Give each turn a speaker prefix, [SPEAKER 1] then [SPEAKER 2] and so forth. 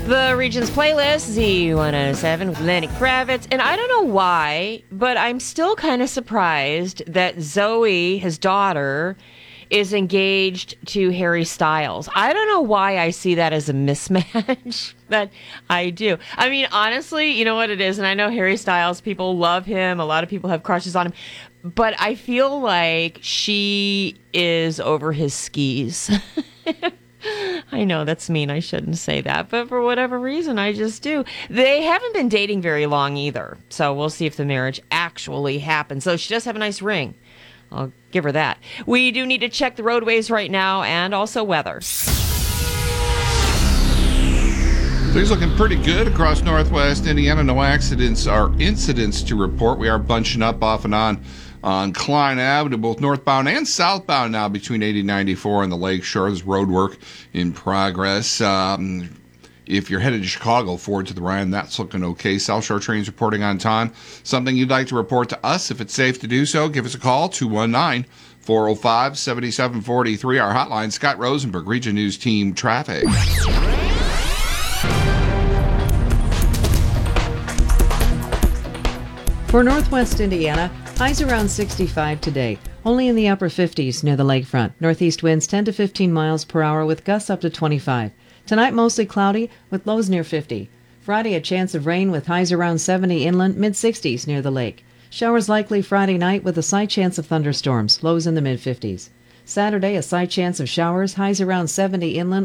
[SPEAKER 1] The Regions playlist, Z107 with Lenny Kravitz. And I don't know why, but I'm still kind of surprised that Zoe, his daughter, is engaged to Harry Styles. I don't know why I see that as a mismatch, but I do. I mean, honestly, you know what it is? And I know Harry Styles, people love him. A lot of people have crushes on him. But I feel like she is over his skis. I know that's mean. I shouldn't say that. But for whatever reason, I just do. They haven't been dating very long either. So we'll see if the marriage actually happens. So she does have a nice ring. I'll give her that. We do need to check the roadways right now and also weather.
[SPEAKER 2] Things looking pretty good across northwest Indiana. No accidents or incidents to report. We are bunching up off and on Klein Avenue, both northbound and southbound now between 80 and 94 on the lake shore. There's road work in progress. If you're headed to Chicago, forward to the Ryan, that's looking okay. South Shore trains reporting on time. Something you'd like to report to us, if it's safe to do so, give us a call, 219-405-7743. Our hotline, Scott Rosenberg, Region News Team Traffic.
[SPEAKER 3] For northwest Indiana, highs around 65 today, only in the upper 50s near the lakefront. Northeast winds 10 to 15 miles per hour with gusts up to 25. Tonight, mostly cloudy with lows near 50. Friday, a chance of rain with highs around 70 inland, mid-60s near the lake. Showers likely Friday night with a slight chance of thunderstorms, lows in the mid-50s. Saturday, a slight chance of showers, highs around 70 inland.